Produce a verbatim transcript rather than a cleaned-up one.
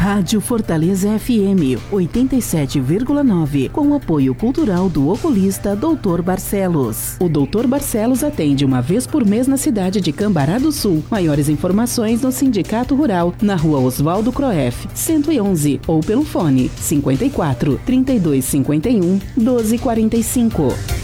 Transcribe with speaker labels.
Speaker 1: Rádio Fortaleza F M oitenta e sete vírgula nove, com apoio cultural do oculista doutor Barcelos. O doutor Barcelos atende uma vez por mês na cidade de Cambará do Sul. Maiores informações no Sindicato Rural, na rua Oswaldo Croef, cento e onze, ou pelo fone cinquenta e quatro, trinta e dois cinquenta e um, doze quarenta e cinco.